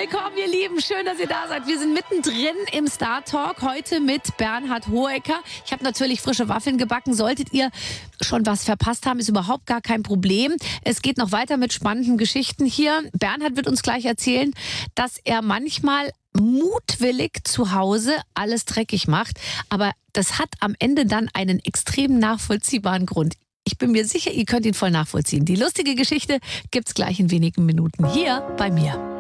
Willkommen, ihr Lieben. Schön, dass ihr da seid. Wir sind mittendrin im Star Talk. Heute mit Bernhard Hohecker. Ich habe natürlich frische Waffeln gebacken. Solltet ihr schon was verpasst haben, ist überhaupt gar kein Problem. Es geht noch weiter mit spannenden Geschichten hier. Bernhard wird uns gleich erzählen, dass er manchmal mutwillig zu Hause alles dreckig macht. Aber das hat am Ende dann einen extrem nachvollziehbaren Grund. Ich bin mir sicher, ihr könnt ihn voll nachvollziehen. Die lustige Geschichte gibt's gleich in wenigen Minuten hier bei mir.